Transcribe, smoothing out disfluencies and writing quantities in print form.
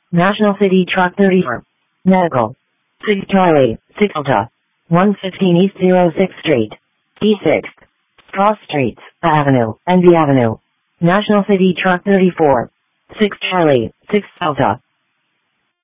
National City Truck 34. Medical. 6 Charlie, 6 Delta. 115 East 06th Street. E6. Cross Streets, Avenue, and B Avenue. National City Truck 34. 6 Charlie, 6 Delta.